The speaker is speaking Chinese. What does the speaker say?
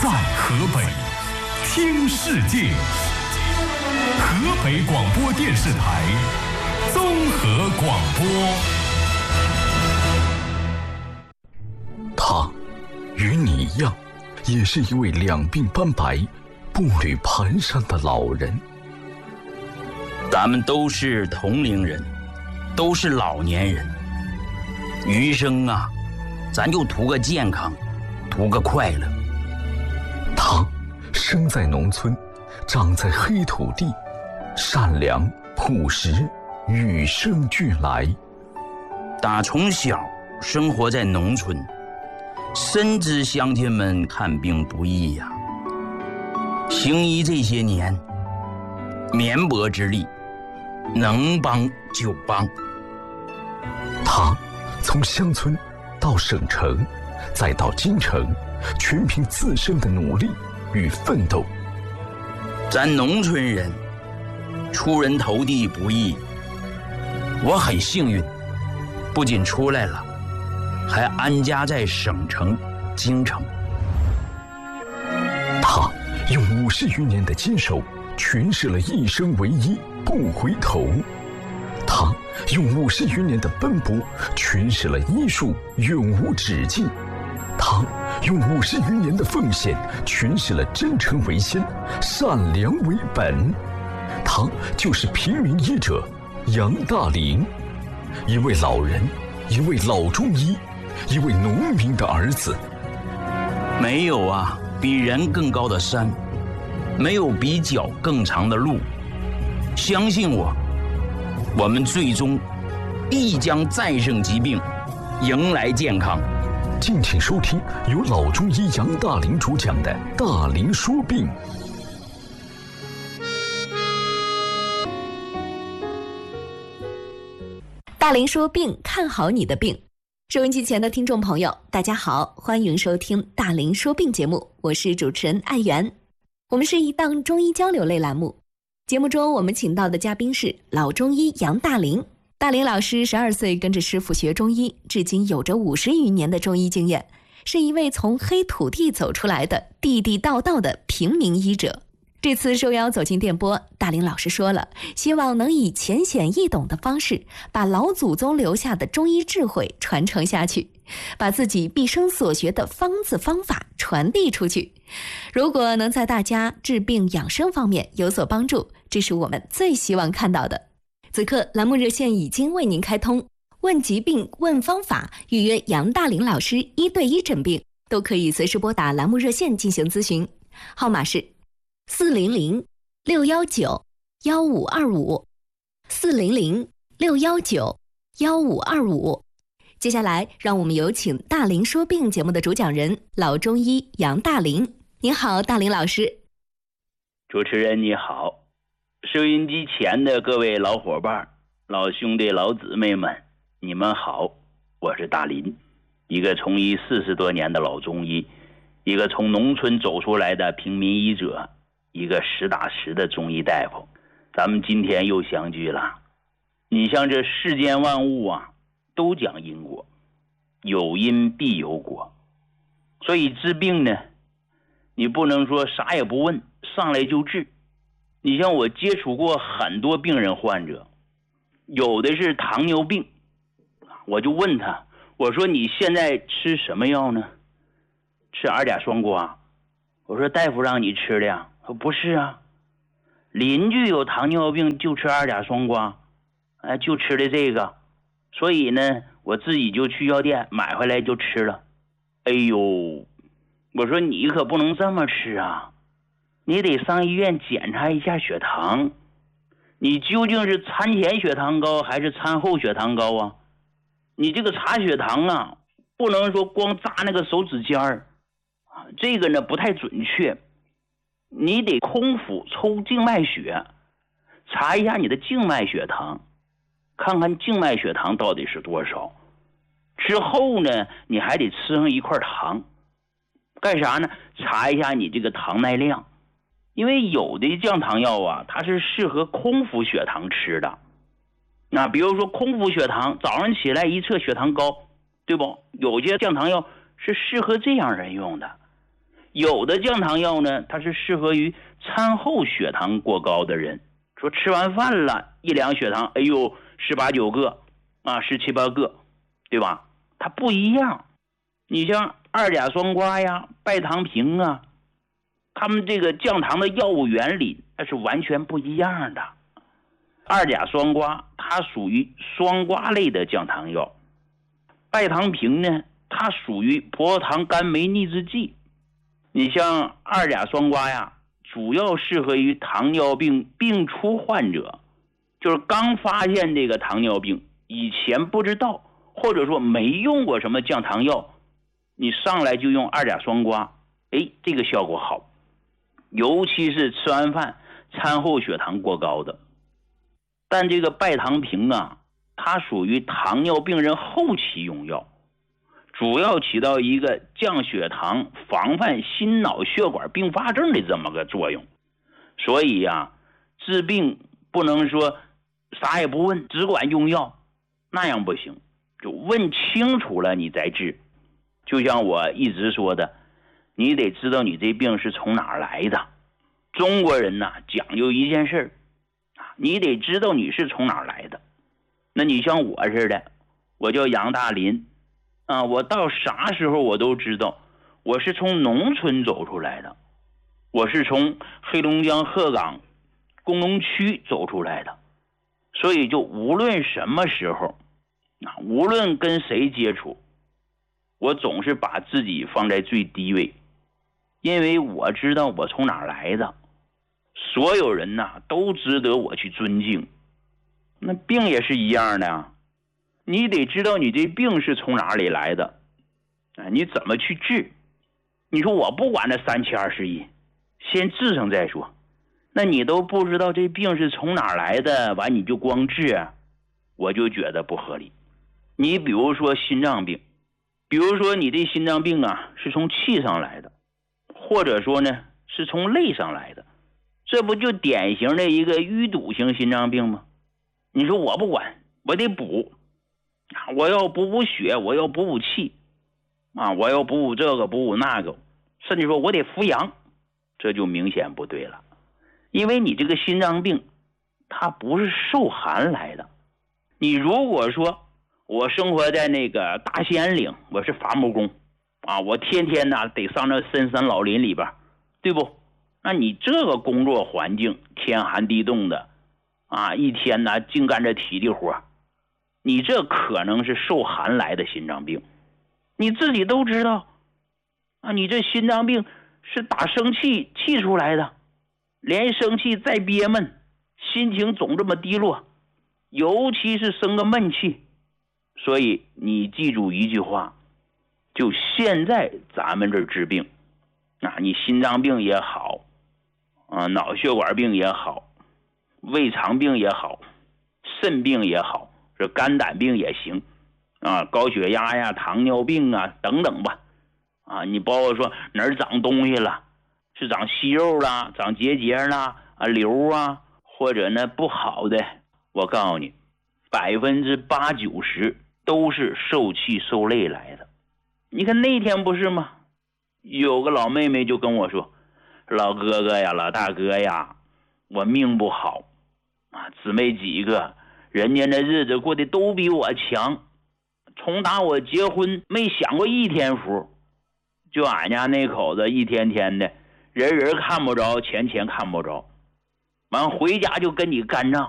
在河北听世界，河北广播电视台综合广播。他与你一样，也是一位两鬓斑白、步履蹒跚的老人。 咱们都是同龄人，都是老年人，余生啊，咱就图个健康，图个快乐。 他生在农村，长在黑土地，善良朴实，与生俱来。 打从小生活在农村，深知乡亲们看病不易呀。行医这些年，绵薄之力，能帮就帮。 他从乡村到省城，再到京城，全凭自身的努力与奋斗。 咱农村人出人头地不易，我很幸运，不仅出来了，还安家在省城京城。 他用50余年的坚守诠释了一生为一不回头，他用50余年的奔波诠释了医术永无止境，他用50余年的奉献诠释了真诚为先，善良为本。他就是平民医者杨大林，一位老人，一位老中医，一位农民的儿子。 没有啊比人更高的山，没有比脚更长的路。相信我，我们最终必将战胜疾病，迎来健康。 敬请收听由老中医杨大林主讲的《大林说病》。 大林说病，看好你的病。收音机前的听众朋友，大家好，欢迎收听大林说病节目，我是主持人艾媛。我们是一档中医交流类栏目，节目中我们请到的嘉宾是老中医杨大林。大林老师12岁跟着师傅学中医，至今有着50余年的中医经验，是一位从黑土地走出来的地地道道的平民医者。这次受邀走进电波，大林老师说了，希望能以浅显易懂的方式，把老祖宗留下的中医智慧传承下去，把自己毕生所学的方子方法传递出去。如果能在大家治病养生方面有所帮助，这是我们最希望看到的。此刻栏目热线已经为您开通，问疾病问方法，预约杨大林老师1对1诊病，都可以随时拨打栏目热线进行咨询，号码是400-619-1525 400-619-1525。接下来让我们有请大林说病节目的主讲人老中医杨大林。您好，大林老师。 主持人你好，收音机前的各位老伙伴、老兄弟、老姊妹们，你们好，我是大林，一个从医40多年的老中医，一个从农村走出来的平民医者，一个实打实的中医大夫。咱们今天又相聚了。你像这世间万物啊，都讲因果，有因必有果，所以治病呢，你不能说啥也不问，上来就治。你像我接触过很多病人患者，有的是糖尿病，我就问他，我说你现在吃什么药呢？吃2甲双胍。我说大夫让你吃的呀？说不是啊，邻居有糖尿病就吃2甲双胍，就吃的这个，所以呢我自己就去药店买回来就吃了。哎呦，我说你可不能这么吃啊，你得上医院检查一下血糖，你究竟是餐前血糖高还是餐后血糖高啊？你这个查血糖啊，不能说光扎那个手指尖儿，这个呢不太准确，你得空腹抽静脉血，查一下你的静脉血糖，看看静脉血糖到底是多少。之后呢，你还得吃上一块糖，干啥呢？查一下你这个糖耐量，因为有的降糖药啊，它是适合空腹血糖吃的。那比如说空腹血糖，早上起来一测血糖高，对不？有些降糖药是适合这样人用的。 有的降糖药呢，它是适合于餐后血糖过高的人，说吃完饭了一量血糖，哎呦18、19个啊，17、18个，对吧？它不一样。你像2甲双胍呀、拜糖平啊，它们这个降糖的药物原理那是完全不一样的。2甲双胍它属于双胍类的降糖药，拜糖平呢，它属于葡萄糖苷酶抑制剂。你像2甲双胍呀，主要适合于糖尿病病初患者，就是刚发现这个糖尿病，以前不知道，或者说没用过什么降糖药，你上来就用2甲双胍，这个效果好，尤其是吃完饭餐后血糖过高的。但这个拜糖平啊，它属于糖尿病人后期用药，主要起到一个降血糖、防范心脑血管并发症的这么个作用。所以呀，治病不能说啥也不问，只管用药，那样不行，就问清楚了你再治。就像我一直说的，你得知道你这病是从哪儿来的。中国人呐，讲究一件事，你得知道你是从哪儿来的。那你像我似的，我叫杨大林啊，我到啥时候我都知道，我是从农村走出来的，我是从黑龙江鹤岗工农区走出来的。所以就无论什么时候无论跟谁接触，我总是把自己放在最低位，因为我知道我从哪儿来的。所有人都值得我去尊敬。那病也是一样的你得知道你这病是从哪里来的，你怎么去治。你说我不管那3021，先治上再说。那你都不知道这病是从哪儿来的，完你就光治我就觉得不合理。你比如说心脏病，比如说你这心脏病是从气上来的，或者说呢是从泪上来的，这不就典型的一个淤堵型心脏病吗？你说我不管，我得补我要补血，我要补气我要补这个补那个，甚至说我得扶阳，这就明显不对了。因为你这个心脏病它不是受寒来的。你如果说我生活在那个大兴安岭，我是伐木工我天天得上那深山老林里边，对不？那你这个工作环境天寒地冻的一天净干这体力活，你这可能是受寒来的心脏病。你自己都知道你这心脏病是打生气气出来的，连生气再憋闷，心情总这么低落，尤其是生个闷气。所以你记住一句话，就现在咱们这治病你心脏病也好脑血管病也好，胃肠病也好，肾病也好，这肝胆病也行高血压呀、糖尿病等等吧你包括说哪儿长东西了，是长息肉啦、长结节啦瘤或者呢不好的，我告诉你，80%、90%都是受气受累来的。你看那天不是吗？有个老妹妹就跟我说，老哥哥呀、老大哥呀，我命不好姊妹几个人家那日子过得都比我强，从打我结婚没享过一天福，就俺家那口子一天天的人人看不着，钱看不着，完回家就跟你干仗